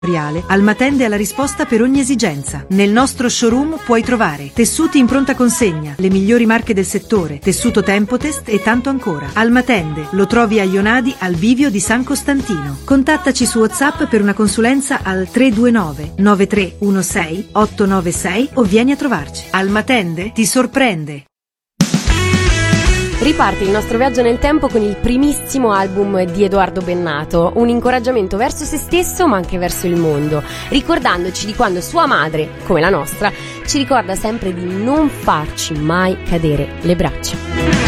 Almatende ha la risposta per ogni esigenza. Nel nostro showroom puoi trovare tessuti in pronta consegna, le migliori marche del settore, tessuto Tempotest e tanto ancora. Almatende lo trovi a Ionadi al bivio di San Costantino. Contattaci su WhatsApp per una consulenza al 329 9316 896 o vieni a trovarci. Almatende ti sorprende. Riparte il nostro viaggio nel tempo con il primissimo album di Edoardo Bennato, un incoraggiamento verso se stesso ma anche verso il mondo, ricordandoci di quando sua madre, come la nostra, ci ricorda sempre di non farci mai cadere le braccia.